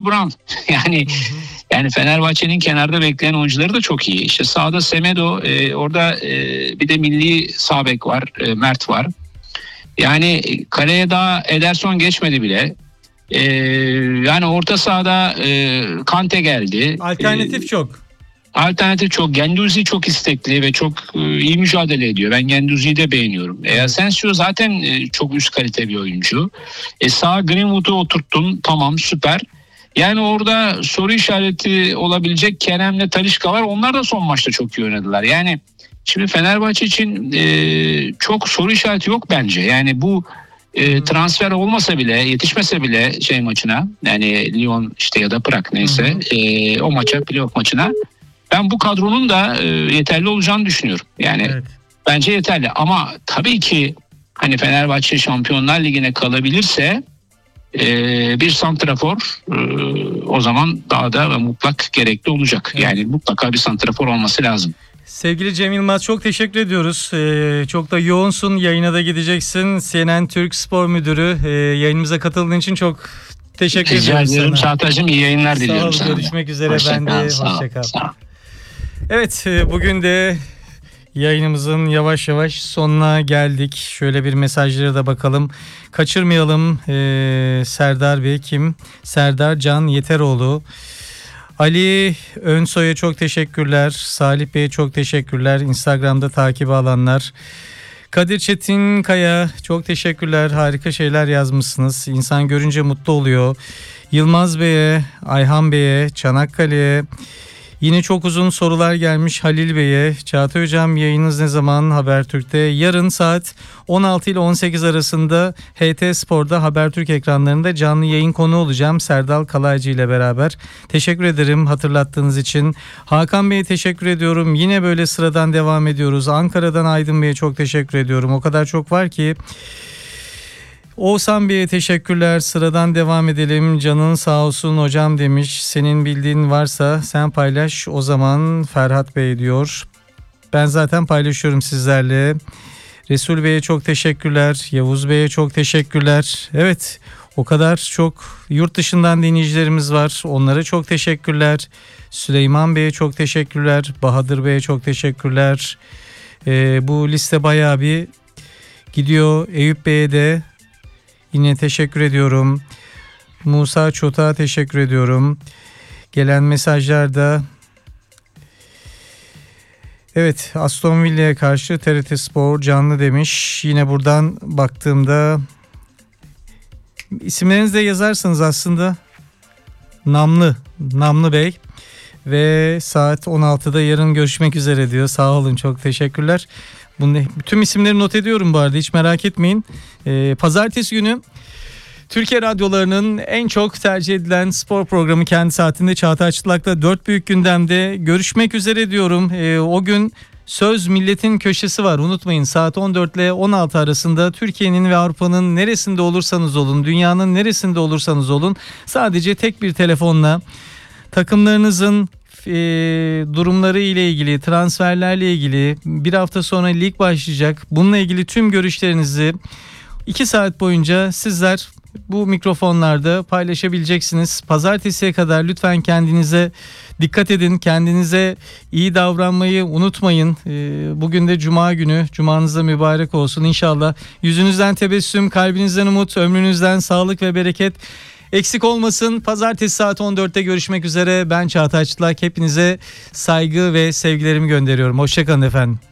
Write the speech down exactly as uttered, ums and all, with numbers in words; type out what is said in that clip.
Brown. yani hı hı. yani Fenerbahçe'nin kenarda bekleyen oyuncuları da çok iyi. İşte sağda Semedo, e, orada e, bir de milli sağ bek var, e, Mert var. Yani kaleye daha Ederson geçmedi bile. Ee, yani orta sahada e, Kante geldi. Alternatif ee, çok. Alternatif çok. Genduzi çok istekli ve çok e, iyi mücadele ediyor. Ben Genduzi'yi de beğeniyorum. E, Asensio zaten e, çok üst kalite bir oyuncu. E, sağa Greenwood'u oturttun. Tamam, süper. Yani orada soru işareti olabilecek Kerem'le Talisca var. Onlar da son maçta çok iyi oynadılar. Yani şimdi Fenerbahçe için e, çok soru işareti yok bence. Yani bu E, transfer olmasa bile, yetişmese bile şey maçına, yani Lyon işte ya da Prag neyse, e, o maça, playoff maçına, ben bu kadronun da e, yeterli olacağını düşünüyorum. Yani evet. Bence yeterli ama tabii ki hani Fenerbahçe Şampiyonlar Ligi'ne kalabilirse e, bir santrafor e, o zaman daha da mutlak gerekli olacak. Evet. Yani mutlaka bir santrafor olması lazım. Sevgili Cem Yılmaz, çok teşekkür ediyoruz. Ee, çok da yoğunsun, yayına da gideceksin. C N N Türk Spor Müdürü, ee, yayınımıza katıldığın için çok teşekkür Rica ediyorum ederim. Çağatay'cığım, iyi yayınlar sağ diliyorum ol, sana. Görüşmek üzere. Hoşça ben kal, de hoşça kal. kal. Evet, bugün de yayınımızın yavaş yavaş sonuna geldik. Şöyle bir mesajlara da bakalım. Kaçırmayalım. Ee, Serdar Bey kim? Serdar Can Yeteroğlu. Ali Önsoy'a çok teşekkürler. Salih Bey'e çok teşekkürler. Instagram'da takibi alanlar. Kadir Çetinkaya çok teşekkürler. Harika şeyler yazmışsınız. İnsan görünce mutlu oluyor. Yılmaz Bey'e, Ayhan Bey'e, Çanakkale'ye. Yine çok uzun sorular gelmiş Halil Bey'e. Çağatay Hocam, yayınınız ne zaman Habertürk'te? Yarın saat on altı ile on sekiz arasında H T Spor'da Habertürk ekranlarında canlı yayın konu olacağım Serdal Kalaycı ile beraber. Teşekkür ederim hatırlattığınız için. Hakan Bey'e teşekkür ediyorum. Yine böyle sıradan devam ediyoruz. Ankara'dan Aydın Bey'e çok teşekkür ediyorum. O kadar çok var ki. Oğuzhan Bey'e teşekkürler. Sıradan devam edelim. Canın sağ olsun hocam demiş. Senin bildiğin varsa sen paylaş o zaman Ferhat Bey diyor. Ben zaten paylaşıyorum sizlerle. Resul Bey'e çok teşekkürler. Yavuz Bey'e çok teşekkürler. Evet, o kadar çok yurt dışından dinleyicilerimiz var. Onlara çok teşekkürler. Süleyman Bey'e çok teşekkürler. Bahadır Bey'e çok teşekkürler. Ee, bu liste bayağı bir gidiyor. Eyüp Bey'e de yine teşekkür ediyorum. Musa Çot'a teşekkür ediyorum. Gelen mesajlarda evet, Aston Villa'ya karşı T R T Spor canlı demiş. Yine buradan baktığımda isimlerinizi de yazarsanız aslında Namlı, Namlı Bey ve saat on altıda yarın görüşmek üzere diyor. Sağ olun, çok teşekkürler. Bunu, bütün isimleri not ediyorum bu arada, hiç merak etmeyin. Ee, Pazartesi günü Türkiye radyolarının en çok tercih edilen spor programı kendi saatinde Çağatay Çıtlak'la dört büyük gündemde görüşmek üzere diyorum. Ee, o gün Söz Milletin Köşesi var, unutmayın, saat on dört ile on altı arasında Türkiye'nin ve Avrupa'nın neresinde olursanız olun, dünyanın neresinde olursanız olun, sadece tek bir telefonla takımlarınızın e, durumları ile ilgili, transferlerle ilgili, bir hafta sonra lig başlayacak, bununla ilgili tüm görüşlerinizi iki saat boyunca sizler bu mikrofonlarda paylaşabileceksiniz. Pazartesiye kadar lütfen kendinize dikkat edin. Kendinize iyi davranmayı unutmayın. Bugün de Cuma günü. Cumanız da mübarek olsun inşallah. Yüzünüzden tebessüm, kalbinizden umut, ömrünüzden sağlık ve bereket eksik olmasın. Pazartesi saat on dörtte görüşmek üzere. Ben Çağatay Çıtlak. Hepinize saygı ve sevgilerimi gönderiyorum. Hoşçakalın efendim.